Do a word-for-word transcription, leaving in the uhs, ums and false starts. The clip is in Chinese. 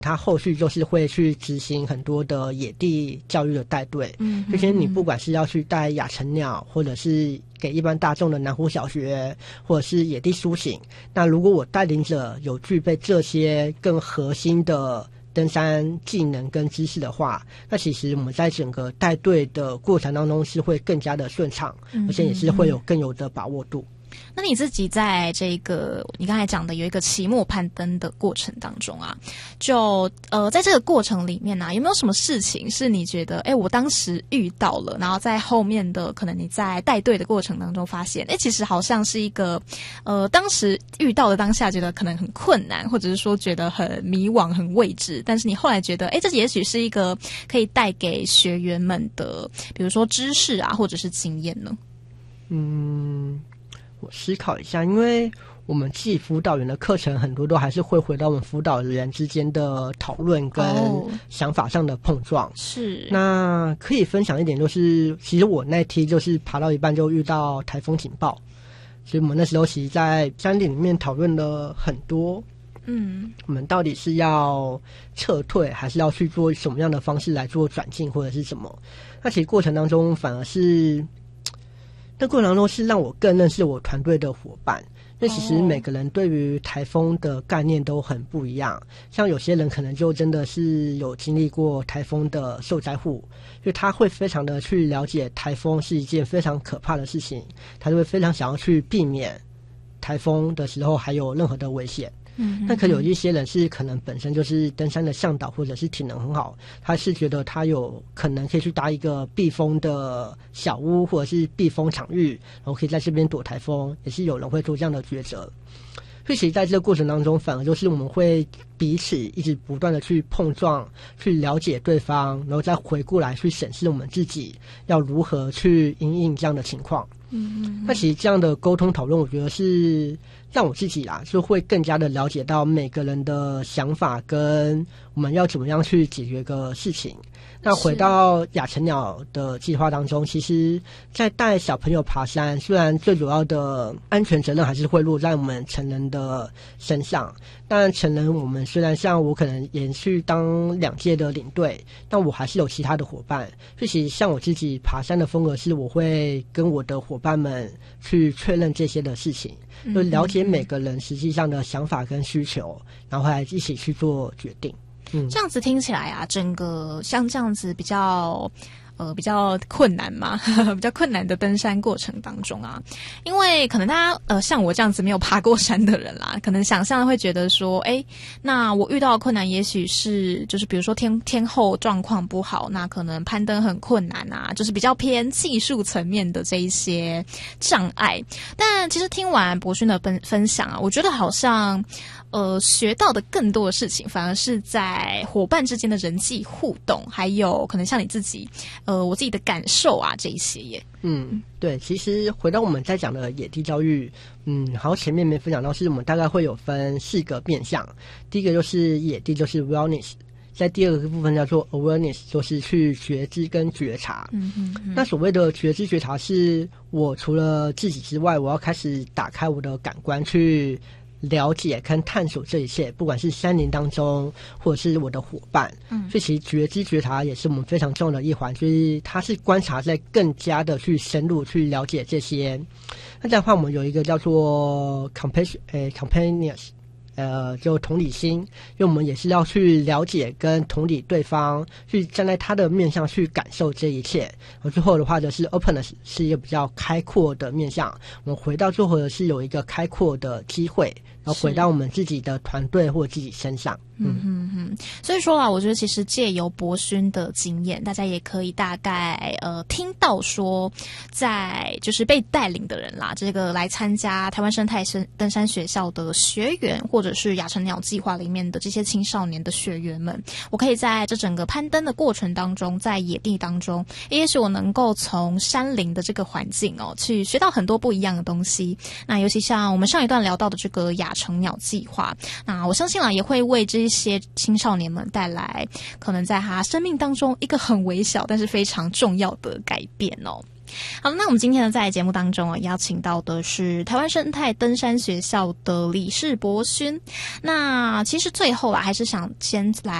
他后续就是会去执行很多的野地教育的带队，嗯，这些你不管是要去带亚成鸟，或者是给一般大众的南湖小学，或者是野地苏醒，那如果我带领者有具备这些更核心的登山技能跟知识的话，那其实我们在整个带队的过程当中是会更加的顺畅，嗯，而且也是会有更有的把握度。 那你自己在这个你刚才讲的有一个期末攀登的过程当中啊，就呃在这个过程里面啊，有没有什么事情是你觉得哎我当时遇到了，然后在后面的可能你在带队的过程当中发现哎其实好像是一个呃当时遇到的当下觉得可能很困难，或者是说觉得很迷惘很未知，但是你后来觉得哎这也许是一个可以带给学员们的比如说知识啊或者是经验呢？ 嗯，我思考一下，因为我们自己辅导员的课程很多都还是会回到我们辅导员之间的讨论跟想法上的碰撞，哦，是。那可以分享一点，就是其实我那天就是爬到一半就遇到台风警报，所以我们那时候其实在山林里面讨论了很多，嗯，我们到底是要撤退还是要去做什么样的方式来做转进或者是什么。那其实过程当中反而是那过程当中是让我更认识我团队的伙伴，因为其实每个人对于台风的概念都很不一样，像有些人可能就真的是有经历过台风的受灾户，就他会非常的去了解台风是一件非常可怕的事情，他就会非常想要去避免台风的时候还有任何的危险。嗯，但可有一些人是可能本身就是登山的向导或者是体能很好，他是觉得他有可能可以去搭一个避风的小屋或者是避风场域，然后可以在这边躲台风，也是有人会做这样的抉择。所以其实在这个过程当中反而就是我们会彼此一直不断的去碰撞，去了解对方，然后再回过来去审视我们自己要如何去因应这样的情况。嗯嗯，那其实这样的沟通讨论我觉得是让我自己啦就会更加的了解到每个人的想法跟我们要怎么样去解决个事情。那回到亚成鸟的计划当中，其实在带小朋友爬山，虽然最主要的安全责任还是会落在我们成人的身上，但成人我们虽然像我可能延续当两届的领队，但我还是有其他的伙伴，所以其实像我自己爬山的风格是我会跟我的伙伴们去确认这些的事情，就了解每个人实际上的想法跟需求，然后来一起去做决定。嗯，这样子听起来啊，整个像这样子比较呃比较困难嘛，比较困难的登山过程当中啊，因为可能大家呃像我这样子没有爬过山的人啦，可能想象会觉得说，哎，那我遇到的困难也许是就是比如说天天候状况不好，那可能攀登很困难啊，就是比较偏技术层面的这一些障碍。但其实听完博勋的分分享啊，我觉得好像呃，学到的更多的事情，反而是在伙伴之间的人际互动，还有可能像你自己，呃，我自己的感受啊，这一些耶。 嗯，对，其实回到我们在讲的野地教育，嗯，好像前面没分享到，是我们大概会有分四个面向。第一个就是野地，就是 wellness。在第二个部分叫做 awareness， 就是去觉知跟觉察。嗯嗯嗯。那所谓的觉知觉察，是我除了自己之外，我要开始打开我的感官去了解跟探索这一切，不管是山林当中或者是我的伙伴，嗯，所以其实觉知觉察也是我们非常重要的一环，就是它是观察在更加的去深入去了解这些。那再的话，我们有一个叫做 compassion， 呃 companions。呃，就同理心，因为我们也是要去了解跟同理对方，去站在他的面向去感受这一切。而最后的话就是 openness， 是一个比较开阔的面向。我们回到最后的是有一个开阔的机会，然后回到我们自己的团队或者自己身上。 嗯嗯嗯，所以说啊，我觉得其实借由博勋的经验，大家也可以大概呃听到说，在就是被带领的人啦，这个来参加台湾生态登山学校的学员，或者是亚成鸟计划里面的这些青少年的学员们，我可以在这整个攀登的过程当中，在野地当中，也许我能够从山林的这个环境哦，去学到很多不一样的东西。那尤其像我们上一段聊到的这个亚成鸟计划，那我相信啊，也会为这一些青少年们带来可能在他生命当中一个很微小但是非常重要的改变哦。 好，那我们今天呢，在节目当中啊，邀请到的是台湾生态登山学校的理事博勋。那其实最后啊，还是想先来